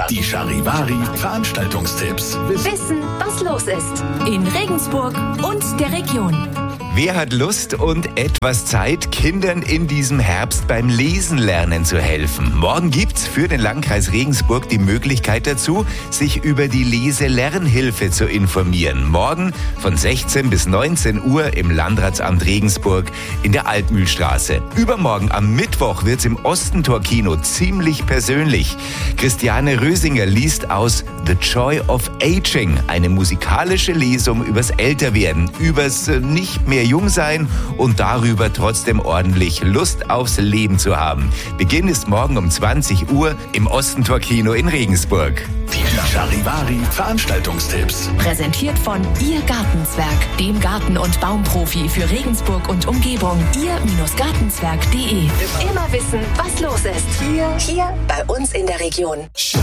Die Charivari Veranstaltungstipps. Wissen, was los ist. In Regensburg und der Region. Wer hat Lust und etwas Zeit, Kindern in diesem Herbst beim Lesen lernen zu helfen? Morgen gibt's für den Landkreis Regensburg die Möglichkeit dazu, sich über die Leselernhilfe zu informieren. Morgen von 16 bis 19 Uhr im Landratsamt Regensburg in der Altmühlstraße. Übermorgen am Mittwoch wird's im Ostentor-Kino ziemlich persönlich. Christiane Rösinger liest aus The Joy of Aging, eine musikalische Lesung übers Älterwerden, übers nicht mehr jung sein und darüber trotzdem ordentlich Lust aufs Leben zu haben. Beginn ist morgen um 20 Uhr im Ostentor-Kino in Regensburg. Die Charivari Veranstaltungstipps. Präsentiert von Ihr Gartenzwerg, dem Garten- und Baumprofi für Regensburg und Umgebung. Ihr-Gartenzwerg.de. Immer wissen, was los ist. Hier bei uns in der Region.